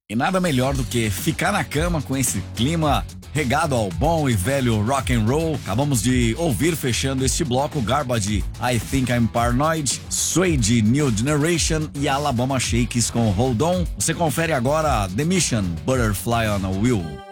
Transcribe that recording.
E nada melhor do que ficar na cama com esse clima regado ao bom e velho rock and roll. Acabamos de ouvir, fechando este bloco, Garbage, I Think I'm Paranoid, Suede, New Generation e Alabama Shakes com Hold On. Você confere agora The Mission, Butterfly on a Wheel.